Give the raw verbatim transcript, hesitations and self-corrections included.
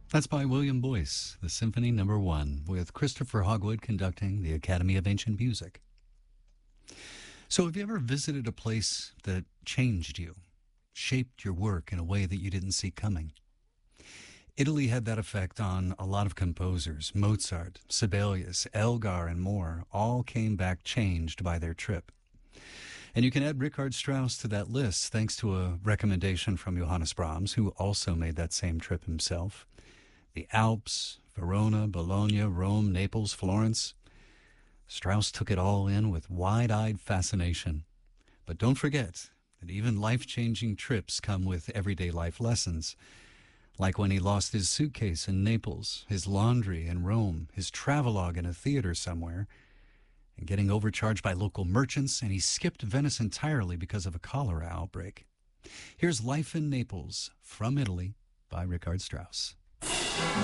That's by William Boyce, the Symphony Number One, with Christopher Hogwood conducting the Academy of Ancient Music. So have you ever visited a place that changed you, shaped your work in a way that you didn't see coming? Italy had that effect on a lot of composers. Mozart, Sibelius, Elgar, and more all came back changed by their trip. And you can add Richard Strauss to that list thanks to a recommendation from Johannes Brahms, who also made that same trip himself. The Alps, Verona, Bologna, Rome, Naples, Florence. Strauss took it all in with wide-eyed fascination. But don't forget that even life-changing trips come with everyday life lessons, like when he lost his suitcase in Naples, his laundry in Rome, his travelogue in a theater somewhere, and getting overcharged by local merchants, and he skipped Venice entirely because of a cholera outbreak. Here's Life in Naples from Italy by Richard Strauss.